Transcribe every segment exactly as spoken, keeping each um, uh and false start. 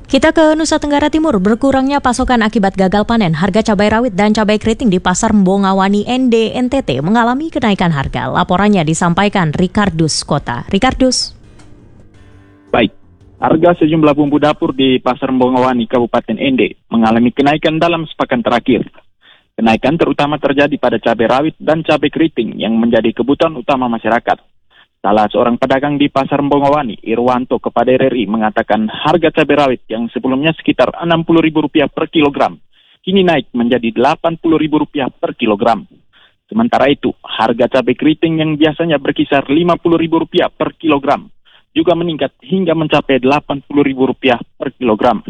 Kita ke Nusa Tenggara Timur, berkurangnya pasokan akibat gagal panen, harga cabai rawit dan cabai keriting di Pasar Mbongawani N D N T T mengalami kenaikan harga. Laporannya disampaikan Ricardus Kota. Ricardus. Baik, harga sejumlah bumbu dapur di Pasar Mbongawani, Kabupaten N D mengalami kenaikan dalam sepekan terakhir. Kenaikan terutama terjadi pada cabai rawit dan cabai keriting yang menjadi kebutuhan utama masyarakat. Salah seorang pedagang di Pasar Mbongawani, Irwanto, kepada R R I mengatakan harga cabai rawit yang sebelumnya sekitar enam puluh ribu rupiah per kilogram, kini naik menjadi delapan puluh ribu rupiah per kilogram. Sementara itu, harga cabai keriting yang biasanya berkisar lima puluh ribu rupiah per kilogram, juga meningkat hingga mencapai delapan puluh ribu rupiah per kilogram.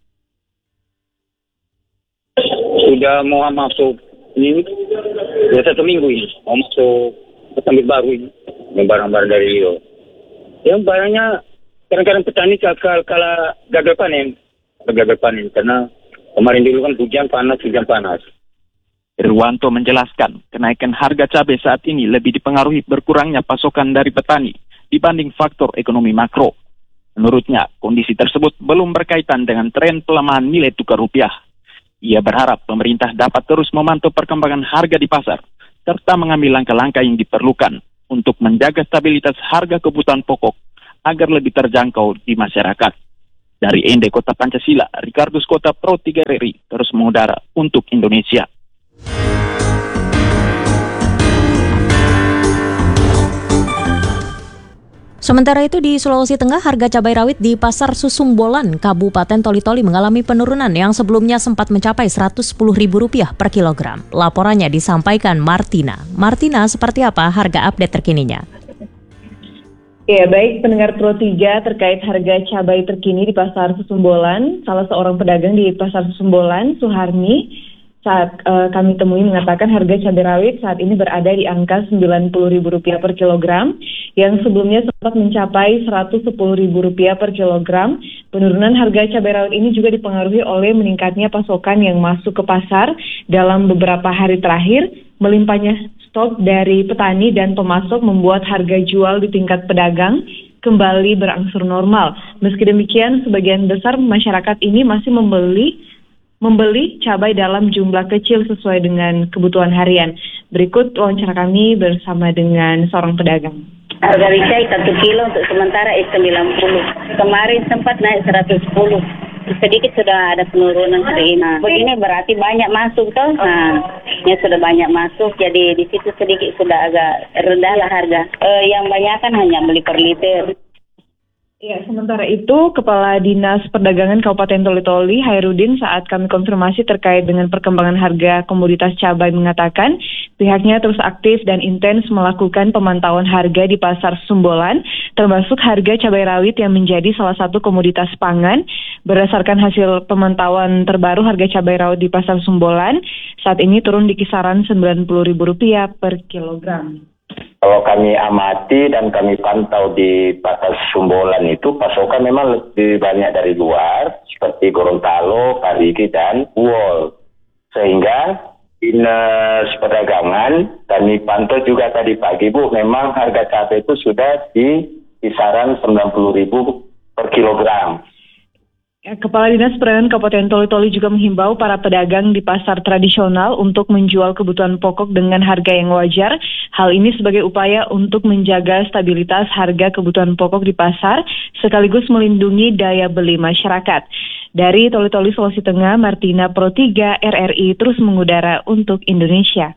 Sudah mau masuk ini, sudah satu minggu ini, mau masuk petani baru ini. Barang-barang dari Rio. Yang barangnya kadang-kadang petani kalau kala gagal panen, gagal panen karena kemarin dulu kan hujan panas, hujan panas. Irwanto menjelaskan, kenaikan harga cabai saat ini lebih dipengaruhi berkurangnya pasokan dari petani dibanding faktor ekonomi makro. Menurutnya, kondisi tersebut belum berkaitan dengan tren pelemahan nilai tukar rupiah. Ia berharap pemerintah dapat terus memantau perkembangan harga di pasar, serta mengambil langkah-langkah yang diperlukan untuk menjaga stabilitas harga kebutuhan pokok agar lebih terjangkau di masyarakat. Dari N D Kota Pancasila, Ricardus Kota Pro tiga R R I terus mengudara untuk Indonesia. Sementara itu di Sulawesi Tengah, harga cabai rawit di Pasar Susumbolan, Kabupaten Toli-Toli mengalami penurunan yang sebelumnya sempat mencapai seratus sepuluh ribu rupiah per kilogram. Laporannya disampaikan Martina. Martina, seperti apa harga update terkininya? Ya, baik pendengar Pro tiga terkait harga cabai terkini di Pasar Susumbolan, salah seorang pedagang di Pasar Susumbolan, Suharni, saat uh, kami temui mengatakan harga cabai rawit saat ini berada di angka sembilan puluh ribu rupiah per kilogram, yang sebelumnya sempat mencapai seratus sepuluh ribu rupiah per kilogram. Penurunan harga cabai rawit ini juga dipengaruhi oleh meningkatnya pasokan yang masuk ke pasar dalam beberapa hari terakhir. Melimpahnya stok dari petani dan pemasok membuat harga jual di tingkat pedagang kembali berangsur normal. Meski demikian, sebagian besar masyarakat ini masih membeli membeli cabai dalam jumlah kecil sesuai dengan kebutuhan harian. Berikut wawancara kami bersama dengan seorang pedagang. Harga ricai satu kilo untuk sementara sembilan puluh. Kemarin sempat naik seratus sepuluh. Sedikit sudah ada penurunan hari ini. Begini berarti banyak masuk toh. Nah, ini sudah banyak masuk, jadi di situ sedikit sudah agak rendah lah harga. Eh, yang banyak kan hanya beli per liter. Ya, sementara itu, Kepala Dinas Perdagangan Kabupaten Toli-Toli, Hairudin, saat kami konfirmasi terkait dengan perkembangan harga komoditas cabai mengatakan pihaknya terus aktif dan intens melakukan pemantauan harga di Pasar Susumbolan, termasuk harga cabai rawit yang menjadi salah satu komoditas pangan. Berdasarkan hasil pemantauan terbaru, harga cabai rawit di Pasar Susumbolan saat ini turun di kisaran sembilan puluh ribu rupiah per kilogram. Kalau kami amati dan kami pantau di Pasar Susumbolan itu pasokan memang lebih banyak dari luar seperti Gorontalo, Parigi dan Uol. Sehingga Dinas Perdagangan kami pantau juga tadi pagi Bu, memang harga cabai itu sudah di kisaran sembilan puluh ribu per kilogram. Kepala Dinas Perdagangan Kabupaten Toli-Toli juga menghimbau para pedagang di pasar tradisional untuk menjual kebutuhan pokok dengan harga yang wajar. Hal ini sebagai upaya untuk menjaga stabilitas harga kebutuhan pokok di pasar, sekaligus melindungi daya beli masyarakat. Dari Toli-Toli, Sulawesi Tengah, Martina Pro tiga R R I terus mengudara untuk Indonesia.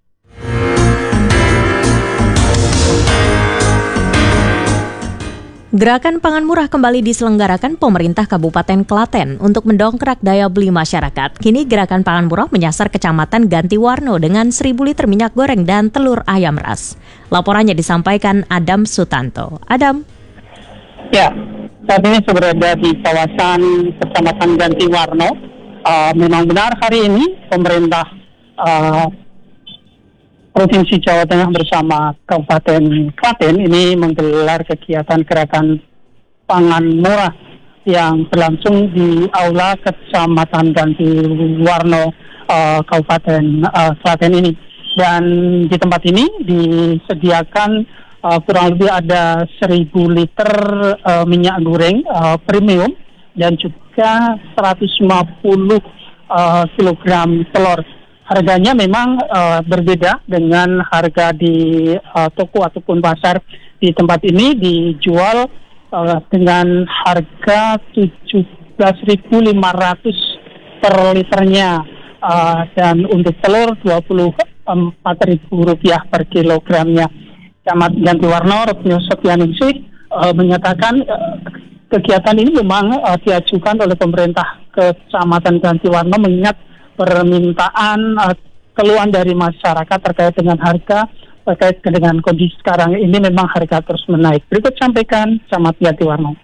Gerakan Pangan Murah kembali diselenggarakan pemerintah Kabupaten Klaten untuk mendongkrak daya beli masyarakat. Kini Gerakan Pangan Murah menyasar Kecamatan Gantiwarno dengan seribu liter minyak goreng dan telur ayam ras. Laporannya disampaikan Adam Sutanto. Adam. Ya, saat ini saya berada di kawasan Kecamatan Gantiwarno. Uh, memang benar hari ini pemerintah uh, Provinsi Jawa Tengah bersama Kabupaten Klaten ini menggelar kegiatan gerakan pangan murah yang berlangsung di Aula Kecamatan Gantiwarno, uh, Kabupaten uh, Klaten ini. Dan di tempat ini disediakan uh, kurang lebih ada seribu liter uh, minyak goreng uh, premium dan juga seratus lima puluh uh, kilogram telur. Harganya memang uh, berbeda dengan harga di uh, toko ataupun pasar. Di tempat ini dijual uh, dengan harga tujuh belas ribu lima ratus per liternya, uh, dan untuk telur dua puluh empat ribu rupiah per kilogramnya. Camat Gantiwarno Retno Setianingsih uh, menyatakan uh, kegiatan ini memang uh, diajukan oleh pemerintah Kecamatan Gantiwarno mengingat permintaan uh, keluhan dari masyarakat terkait dengan harga, terkait dengan kondisi sekarang ini memang harga terus menaik. Berikut sampaikan Camat Gantiwarno.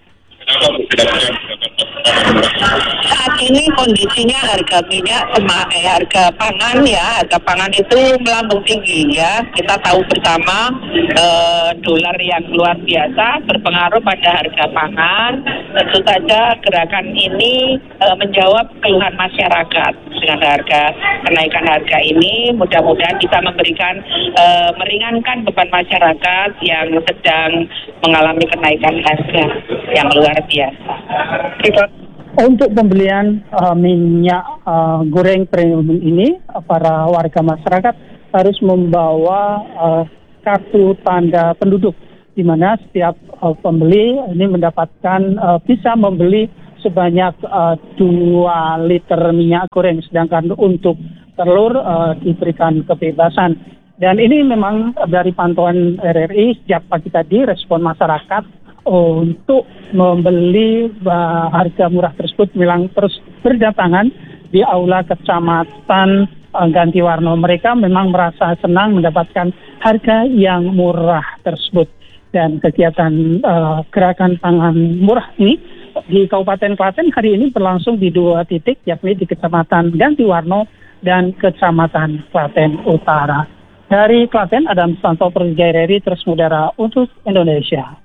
Saat ini kondisinya harga minyak sama eh, harga pangan ya, harga pangan itu melambung tinggi ya. Kita tahu bersama eh, dolar yang luar biasa berpengaruh pada harga pangan. Tentu saja gerakan ini eh, menjawab keluhan masyarakat dengan harga kenaikan harga ini. Mudah-mudahan bisa memberikan eh, meringankan beban masyarakat yang sedang mengalami kenaikan harga yang luar biasa. Untuk pembelian uh, minyak uh, goreng premium ini, uh, para warga masyarakat harus membawa uh, kartu tanda penduduk, di mana setiap uh, pembeli ini mendapatkan uh, bisa membeli sebanyak uh, dua liter minyak goreng, sedangkan untuk telur uh, diberikan kebebasan. Dan ini memang dari pantauan R R I sejak pagi tadi respon masyarakat untuk membeli uh, harga murah tersebut memang terus berdatangan di aula Kecamatan uh, Gantiwarno. Mereka memang merasa senang mendapatkan harga yang murah tersebut. Dan kegiatan uh, gerakan pangan murah ini di Kabupaten Klaten hari ini berlangsung di dua titik, yakni di Kecamatan Gantiwarno dan Kecamatan Klaten Utara. Dari Klaten, Adam Santo Perjaya R R I terus mengudara untuk Indonesia.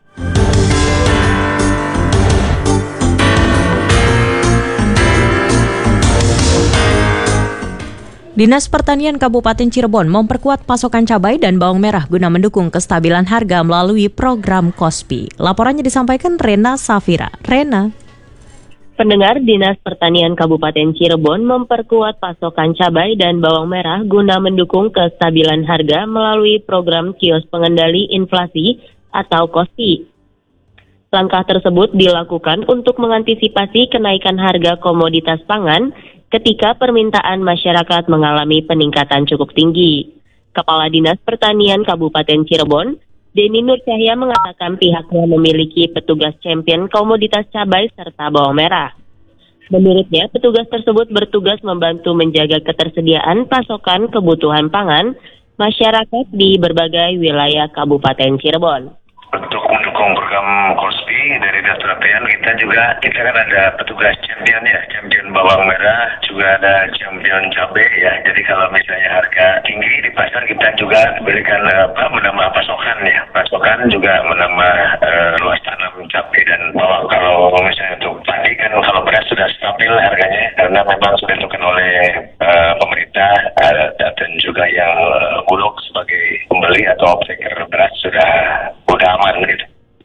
Dinas Pertanian Kabupaten Cirebon memperkuat pasokan cabai dan bawang merah guna mendukung kestabilan harga melalui program KOSPI. Laporannya disampaikan Rena Safira. Rena. Pendengar, Dinas Pertanian Kabupaten Cirebon memperkuat pasokan cabai dan bawang merah guna mendukung kestabilan harga melalui program Kios Pengendali Inflasi atau KOSPI. Langkah tersebut dilakukan untuk mengantisipasi kenaikan harga komoditas pangan ketika permintaan masyarakat mengalami peningkatan cukup tinggi. Kepala Dinas Pertanian Kabupaten Cirebon, Denny Nur Cahya mengatakan pihaknya memiliki petugas champion komoditas cabai serta bawang merah. Menurutnya, petugas tersebut bertugas membantu menjaga ketersediaan pasokan kebutuhan pangan masyarakat di berbagai wilayah Kabupaten Cirebon. Untuk mendukung program KOSPI dari Dinas Pertanian, kita juga kita kan ada petugas champion ya, champion bawang merah, juga ada champion cabai ya. Jadi kalau misalnya harga tinggi di pasar, kita juga berikan apa menambah pasokan ya, pasokan juga menambah uh, luas tanam cabai dan bawang. Kalau misalnya untuk padi kan kalau beras sudah stabil harganya karena memang sudah ditentukan oleh uh, pemerintah uh, dan juga yang uh, bulog sebagai pembeli atau optaker beras sudah udah aman gitu.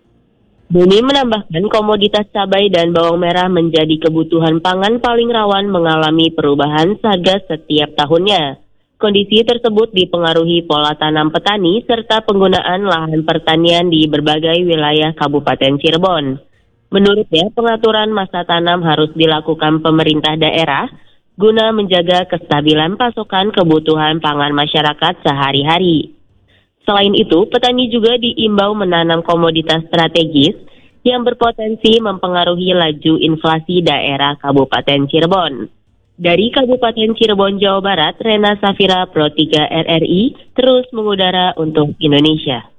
Denny menambahkan komoditas cabai dan bawang merah menjadi kebutuhan pangan paling rawan mengalami perubahan harga setiap tahunnya. Kondisi tersebut dipengaruhi pola tanam petani serta penggunaan lahan pertanian di berbagai wilayah Kabupaten Cirebon. Menurutnya, pengaturan masa tanam harus dilakukan pemerintah daerah guna menjaga kestabilan pasokan kebutuhan pangan masyarakat sehari-hari. Selain itu, petani juga diimbau menanam komoditas strategis yang berpotensi mempengaruhi laju inflasi daerah Kabupaten Cirebon. Dari Kabupaten Cirebon, Jawa Barat, Rena Safira, Pro tiga R R I, terus mengudara untuk Indonesia.